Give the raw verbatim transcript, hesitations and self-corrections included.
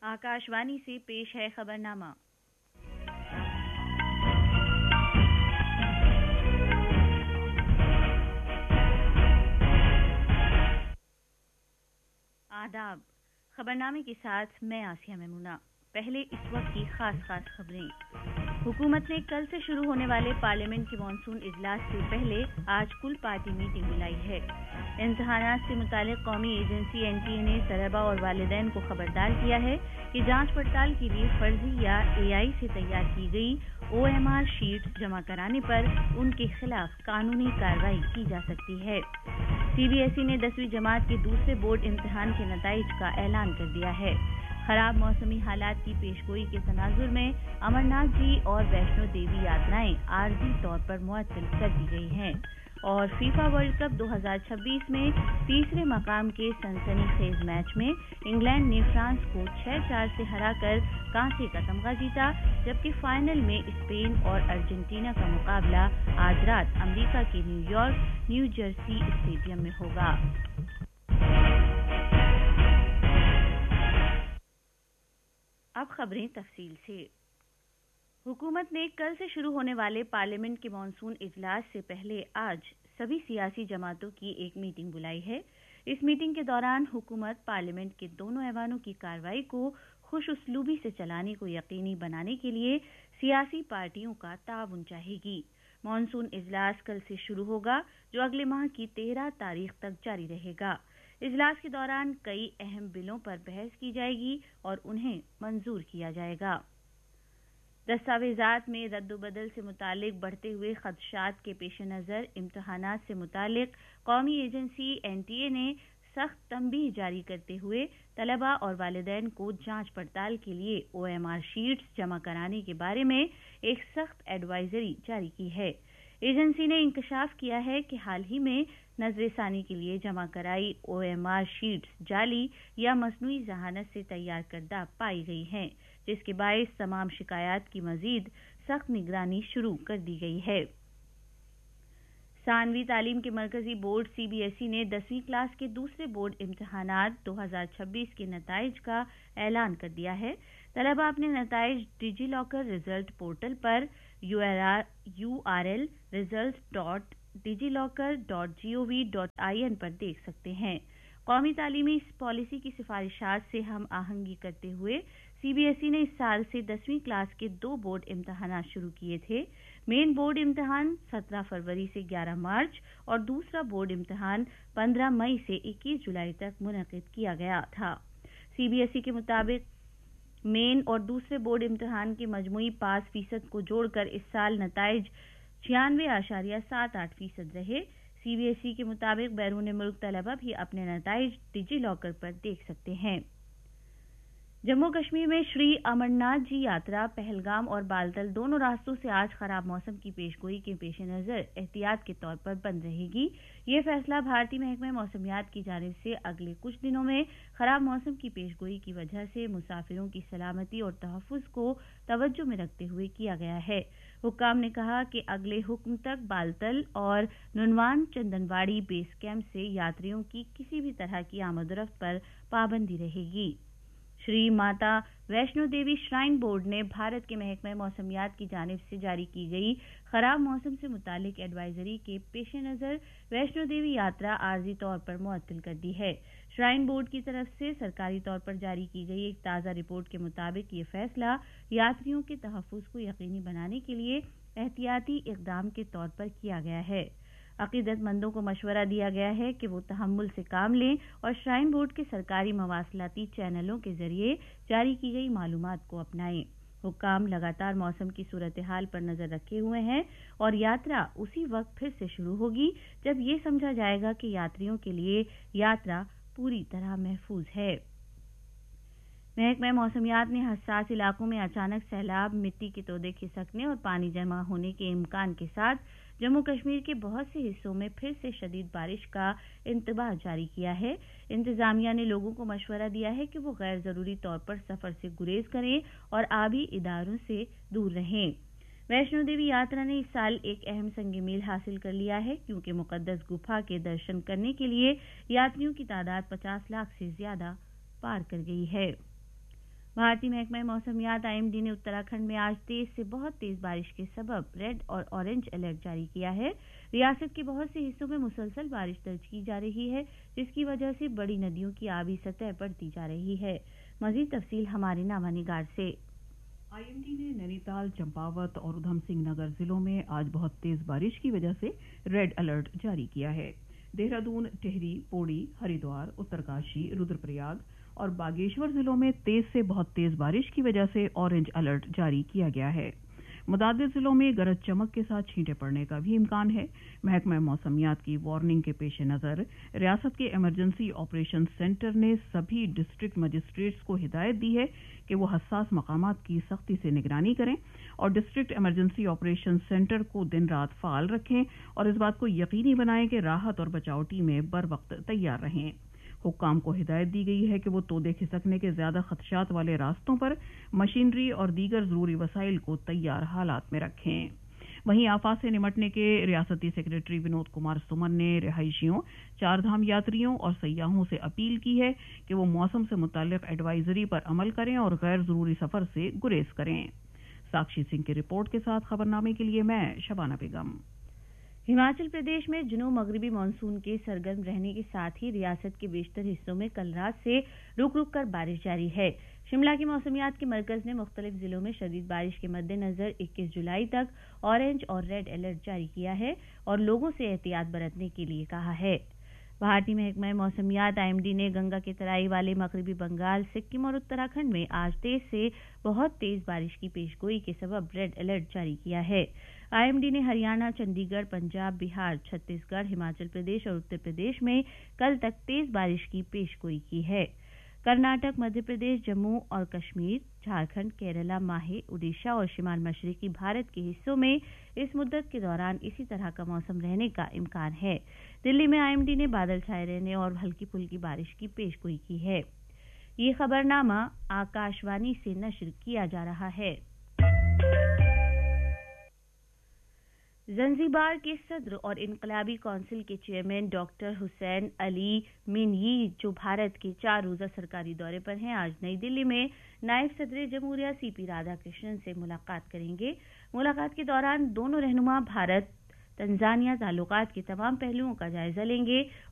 आकाशवाणी से पेश है खबरनामा। आदाब। खबरनामे के साथ मैं आसिया मेमुना। पहले इस वक्त की खास खास खबरें। हुकूमत ने कल से शुरू होने वाले पार्लियामेंट के मानसून इजलास से पहले आज कुल पार्टी मीटिंग बुलाई है। इम्तिहानात से मुतालिक कौमी एजेंसी एन टी ए ने तलबा और वालिदैन को खबरदार किया है कि जांच पड़ताल के लिए फर्जी या ए आई से तैयार की गई ओ एम आर शीट जमा कराने पर उनके खिलाफ कानूनी कार्रवाई की जा सकती है। सी बी एस ई ने दसवीं जमात के दूसरे बोर्ड इम्तिहान के नताइज का ऐलान कर दिया है। खराब मौसमी हालात की पेशगोई के तनाजुर में अमरनाथ जी और वैष्णो देवी यात्राएं आर्जी तौर पर मुअत्तल कर दी गई हैं। और फीफा वर्ल्ड कप दो हज़ार छब्बीस में तीसरे मकाम के सनसनीखेज मैच में इंग्लैंड ने फ्रांस को छह चार से हराकर कांसे का तमगा जीता, जबकि फाइनल में स्पेन और अर्जेंटीना का मुकाबला आज रात अमेरिका के न्यूयॉर्क न्यू जर्सी स्टेडियम में होगा। अब खबरें तफसील से। हुकूमत ने कल से शुरू होने वाले पार्लियामेंट के मानसून इजलास से पहले आज सभी सियासी जमातों की एक मीटिंग बुलाई है। इस मीटिंग के दौरान हुकूमत पार्लियामेंट के दोनों ऐवानों की कार्रवाई को खुश उसलूबी से चलाने को यकीनी बनाने के लिए सियासी पार्टियों का ताउन चाहेगी। मानसून इजलास कल से शुरू होगा, जो अगले माह की तेरह तारीख तक जारी रहेगा। इजलास के दौरान कई अहम बिलों पर बहस की जाएगी और उन्हें मंजूर किया जाएगा। दस्तावेजात में रद्दोबदल से मुतालिक बढ़ते हुए खदशात के पेश नज़र इम्तिहानात से मुतालिक कौमी एजेंसी एन टी ए ने सख्त तंबीह जारी करते हुए तलबा और वालिदैन को जांच पड़ताल के लिए ओ एम आर शीट्स जमा कराने के बारे में एक सख्त एडवाइजरी जारी की है। एजेंसी ने इंकशाफ किया है कि हाल ही में नजरसानी के लिए जमा कराई ओ एम आर शीट्स जाली या मसनूई जहानत से तैयार करदा पाई गई हैं, जिसके बायस तमाम शिकायत की मजीद सख्त निगरानी शुरू कर दी गई है। सानवी तालीम के मरकजी board C B S E ने दसवीं क्लास के दूसरे बोर्ड इम्तिहानात दो हज़ार छब्बीस के नताइज का ऐलान कर दिया है। तलबा अपने नताइज डिजी लॉकर रिजल्ट पोर्टल पर you R L result dot digi locker dot G O V dot I N पर देख सकते हैं। कौमी तालीमी पॉलिसी की सिफारिशात से हम आहंगी करते हुए सी बी एस ई ने इस साल से दसवीं क्लास के दो बोर्ड इम्तिहान शुरू किए थे। मेन बोर्ड इम्तिहान सत्रह फरवरी से ग्यारह मार्च और दूसरा बोर्ड इम्तिहान पंद्रह मई से इक्कीस जुलाई तक मुनक़िद किया गया था। सी बी एस ई के मुताबिक मेन और दूसरे बोर्ड इम्तिहान के मजमूई पास फीसद को जोड़कर इस साल नताइज छियानवे आशारिया सात आठ फीसद रहे। सी बी एस ई के मुताबिक बैरून मुल्क तलबा भी अपने नताइज डिजी लॉकर पर देख सकते हैं। जम्मू कश्मीर में श्री अमरनाथ जी यात्रा पहलगाम और बालतल दोनों रास्तों से आज खराब मौसम की पेशगोई के पेश नज़र एहतियात के तौर पर बंद रहेगी। ये फैसला भारतीय महकमे मौसमियात की जानिब से अगले कुछ दिनों में खराब मौसम की पेशगोई की वजह से मुसाफिरों की सलामती और तहफ़्फ़ुज़ को तवज्जो में रखते हुए किया गया है। हुक्काम ने कहा कि अगले हुक्म तक बालतल और नुनवान चंदनवाड़ी बेस कैंप से यात्रियों की किसी भी तरह की आमदोरफ्त पर पाबंदी रहेगी। श्री माता वैष्णो देवी श्राइन बोर्ड ने भारत के महकमे मौसमियात की जानिब से जारी की गई खराब मौसम से मुतालिक एडवाइजरी के पेश नज़र वैष्णो देवी यात्रा आर्जी तौर पर मुअत्तल कर दी है। श्राइन बोर्ड की तरफ से सरकारी तौर पर जारी की गई एक ताज़ा रिपोर्ट के मुताबिक ये फैसला यात्रियों के तहफ़्फ़ुज़ को यकीनी बनाने के लिए एहतियाती इक़दाम के तौर पर किया गया है। अक़ीदतमंदों को मशवरा दिया गया है कि वो तहम्मुल से काम लें और श्राइन बोर्ड के सरकारी मवासलाती चैनलों के जरिए जारी की गई मालूमात को अपनाएं। हुक्काम लगातार मौसम की सूरत हाल पर नजर रखे हुए हैं और यात्रा उसी वक्त फिर से शुरू होगी जब ये समझा जाएगा कि यात्रियों के लिए यात्रा पूरी तरह महफूज है। महकमा मौसमियात ने हसास इलाकों में अचानक सैलाब, मिट्टी के तोदे खिसकने और पानी जमा होने के इम्कान के साथ जम्मू कश्मीर के बहुत से हिस्सों में फिर से शदीद बारिश का इंतबाह जारी किया है। इंतजामिया ने लोगों को मशवरा दिया है कि वो गैर जरूरी तौर पर सफर से गुरेज करें और आबी इदारों से दूर रहें। वैष्णो देवी यात्रा ने इस साल एक अहम संग मील हासिल कर लिया है, क्योंकि मुकद्दस गुफा के दर्शन करने के लिए यात्रियों की तादाद पचास लाख से ज्यादा पार कर गई है। بھارتی محکمہ موسمیات آئی ایم ڈی نے اتراکھنڈ میں آج تیز سے بہت تیز بارش کے سبب ریڈ اور اورنج الرٹ جاری کیا ہے۔ ریاست کے بہت سے حصوں میں مسلسل بارش درج کی جا رہی ہے، جس کی وجہ سے بڑی ندیوں کی آبی سطح بڑھتی جا رہی ہے۔ مزید تفصیل ہمارے نامہ نگار سے۔ آئی ایم ڈی نے نینی تال، چمپاوت اور ادھم سنگھ نگر ضلعوں میں آج بہت تیز بارش کی وجہ سے ریڈ الرٹ جاری کیا ہے۔ دہرادون، ٹہری، پوڑی، ہریدوار، اترکاشی، رودر پریاگ اور باگیشور ضلعوں میں تیز سے بہت تیز بارش کی وجہ سے اورنج الرٹ جاری کیا گیا ہے۔ متعدد ضلعوں میں گرج چمک کے ساتھ چھینٹیں پڑنے کا بھی امکان ہے۔ محکمہ موسمیات کی وارننگ کے پیش نظر ریاست کے ایمرجنسی آپریشن سینٹر نے سبھی ڈسٹرکٹ مجسٹریٹس کو ہدایت دی ہے کہ وہ حساس مقامات کی سختی سے نگرانی کریں اور ڈسٹرکٹ ایمرجنسی آپریشن سینٹر کو دن رات فعال رکھیں اور اس بات کو یقینی بنائیں کہ راحت اور بچاؤ ٹیمیں بر وقت تیار رہیں۔ حکام کو ہدایت دی گئی ہے کہ وہ تودے کھسکنے کے زیادہ خدشات والے راستوں پر مشینری اور دیگر ضروری وسائل کو تیار حالات میں رکھیں۔ وہیں آفات سے نمٹنے کے ریاستی سیکریٹری ونود کمار سمن نے رہائشیوں، چار دھام یاتریوں اور سیاحوں سے اپیل کی ہے کہ وہ موسم سے متعلق ایڈوائزری پر عمل کریں اور غیر ضروری سفر سے گریز کریں۔ ساکشی سنگھ کی رپورٹ کے ساتھ خبرنامے کے لیے میں شبانہ بیگم۔ ہماچل پردیش میں جنوب مغربی مانسون کے سرگرم رہنے کے ساتھ ہی ریاست کے بیشتر حصوں میں کل رات سے رک رک کر بارش جاری ہے۔ شملہ کے موسمیات کے مرکز نے مختلف ضلعوں میں شدید بارش کے مد نظر اکیس جولائی تک اورنج اور ریڈ الرٹ جاری کیا ہے اور لوگوں سے احتیاط برتنے کے لیے کہا ہے۔ بھارتی محکمہ موسمیات آئی ایم ڈی نے گنگا کے ترائی والے مغربی بنگال، سکم اور اتراکھنڈ میں آج تیز سے بہت تیز بارش کی پیشگوئی کے سبب ریڈ الرٹ جاری کیا ہے۔ آئی ایم ڈی نے ہریانہ، چنڈی گڑھ، پنجاب، بہار، چھتیس گڑھ، ہماچل پردیش اور اتر پردیش میں کل تک تیز بارش کی پیشگوئی کی ہے۔ کرناٹک، مدھیہ پردیش، جموں اور کشمیر، جھارکھنڈ، کیرالہ، ماہے، اڈیشہ اور شمال مشرقی بھارت کے حصوں میں اس مدت کے دوران اسی طرح کا موسم رہنے کا امکان ہے۔ دلی میں آئی ایم ڈی نے بادل چھائے رہنے اور ہلکی پھلکی بارش کی پیشگوئی کی ہے۔ یہ خبرنامہ آکاش وانی سے نشر کیا جا رہا ہے۔ زنزیبار کے صدر اور انقلابی کونسل کے چیئرمین ڈاکٹر حسین علی مینیی، جو بھارت کے چار روزہ سرکاری دورے پر ہیں، آج نئی دلی میں نائب صدر جمہوریہ سی پی رادھا کرشنن سے ملاقات کریں گے۔ ملاقات کے دوران دونوں رہنما بھارت تنزانیہ تعلقات کے تمام پہلوؤں کا جائزہ لیں گے